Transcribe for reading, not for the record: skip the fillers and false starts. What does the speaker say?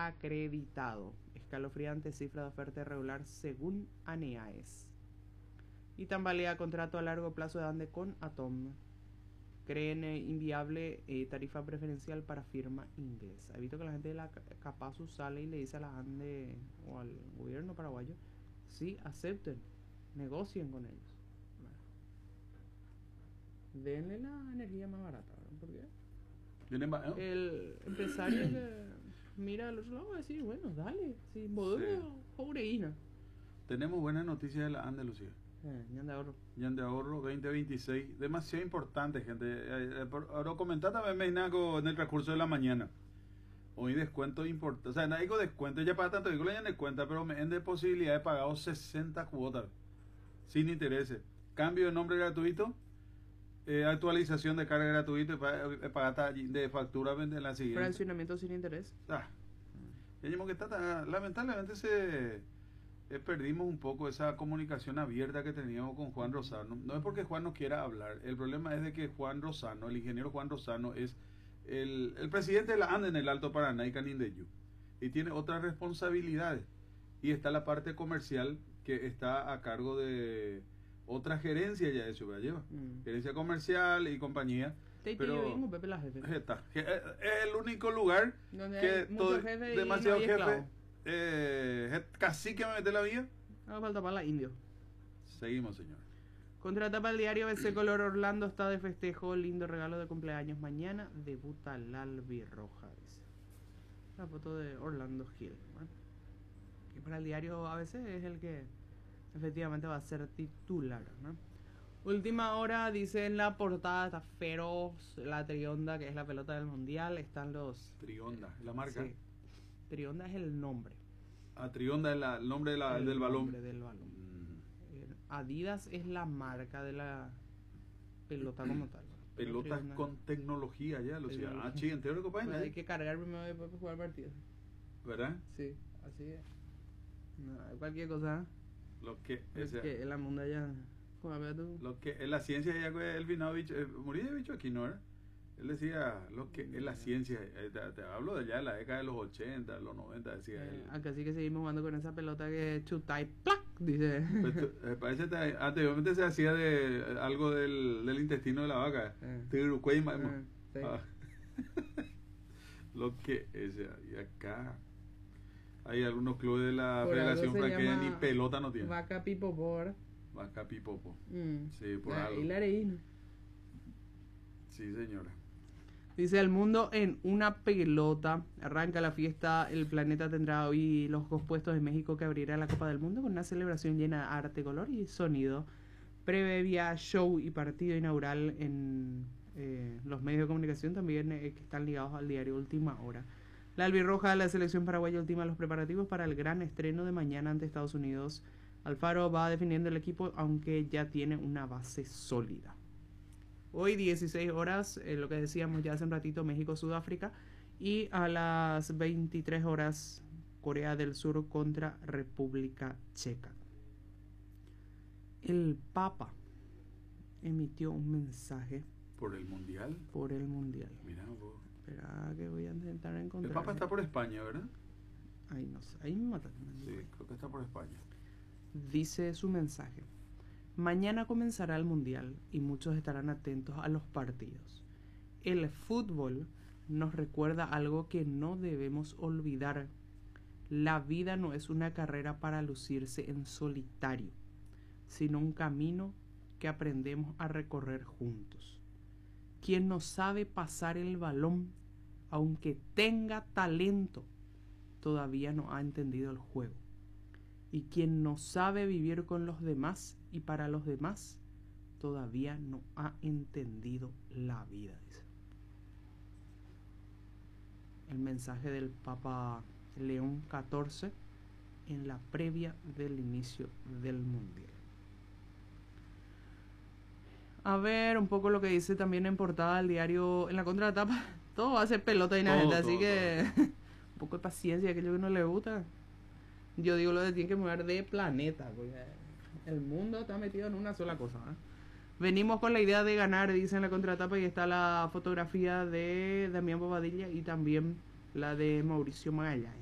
acreditado. Escalofriante cifra de oferta irregular según ANEAES. Y tambalea contrato a largo plazo de ANDE con Atom. Creen inviable tarifa preferencial para firma inglesa. He visto que la gente de la Capazu sale y le dice a la ANDE o al gobierno paraguayo, sí, acepten, negocien con ellos. Bueno. Denle la energía más barata, ¿no? ¿Por qué? El empresario que mira al otro lado va a decir, bueno, dale, sí, pobreína. Tenemos buenas noticias de la ANDE, Lucía. Ñan de ahorro. Ñan de ahorro 2026, demasiado importante, gente. Ahora comentar también Meinaco en el transcurso de la mañana. Hoy descuento importante, o sea, no digo descuento, ya para tanto digo, ya no cuenta, pero me de posibilidad de pagar 60 cuotas sin intereses. Cambio de nombre gratuito, actualización de carga gratuita y pagar de factura en la siguiente. Fraccionamiento sin interés. Lamentablemente perdimos un poco esa comunicación abierta que teníamos con Juan Rosano. No es porque Juan no quiera hablar, el problema es de que Juan Rosano, el ingeniero Juan Rosano, es el presidente de la ANDE en el Alto Paraná y Canindeyú, y tiene otras responsabilidades, y está la parte comercial que está a cargo de otra gerencia, ya eso ya lleva gerencia comercial y compañía. Pero es el único lugar donde que demasiado jefe, casi que me mete la vía. No falta para la indio. Seguimos, señor. Contratapa el diario BC Color Orlando está de festejo, lindo regalo de cumpleaños. Mañana debuta la albirroja, dice. La foto de Orlando Gil. Bueno, que para el diario ABC es el que efectivamente va a ser titular, ¿no? Última hora, dice en la portada, está feroz la Trionda, que es la pelota del mundial. Están los... Trionda, la marca. Sí. Trionda es el nombre. Trionda es el nombre del balón. Del balón. Adidas es la marca de la pelota como tal. Pelotas con tecnología ya, Lucía. Sí, entero que pues hay que cargar primero después para jugar partido. ¿Verdad? Sí, así es. No, cualquier cosa. Lo que es que en la mundo ya... Lo que en la ciencia ya el Vinovich, morí de bicho aquí, ¿no? Él decía lo que es la ciencia, te hablo de allá de la década de los 80, los 90, decía él. Acá sí que seguimos jugando con esa pelota que chuta y ¡plac! Dice. Parece que anteriormente se hacía de algo del intestino de la vaca. Lo que es, y acá hay algunos clubes de la por Federación Franqueña ni pelota no tienen. Vaca Pipopor. Vaca Pipopo. Sí, por la algo. Hilareína. Sí, señora. Dice el mundo en una pelota. Arranca la fiesta. El planeta tendrá hoy los compuestos de México que abrirá la Copa del Mundo con una celebración llena de arte, color y sonido. Previa show y partido inaugural en los medios de comunicación también que están ligados al diario Última Hora. La albirroja de la selección paraguaya ultima los preparativos para el gran estreno de mañana ante Estados Unidos. Alfaro va defendiendo el equipo aunque ya tiene una base sólida. Hoy 16 horas, lo que decíamos ya hace un ratito, México-Sudáfrica. Y a las 23 horas, Corea del Sur contra República Checa. El Papa emitió un mensaje. ¿Por el Mundial? Por el Mundial. Mira vos. Espera que voy a intentar encontrar. El Papa está por España, ¿verdad? Ay, no sé, ahí me matan. Sí, creo que está por España. Dice su mensaje: mañana comenzará el Mundial y muchos estarán atentos a los partidos. El fútbol nos recuerda algo que no debemos olvidar. La vida no es una carrera para lucirse en solitario, sino un camino que aprendemos a recorrer juntos. Quien no sabe pasar el balón, aunque tenga talento, todavía no ha entendido el juego. Y quien no sabe vivir con los demás y para los demás, todavía no ha entendido la vida, dice. El mensaje del Papa León XIV en la previa del inicio del Mundial. A ver, un poco lo que dice también en portada del diario, en la contratapa, todo va a ser pelota y nada, así que un poco de paciencia, aquello que no le gusta. Yo digo lo de tienen que mover de planeta, porque el mundo está metido en una sola cosa, ¿eh? Venimos con la idea de ganar, dice en la contratapa, y está la fotografía de Damián Bobadilla y también la de Mauricio Magallanes.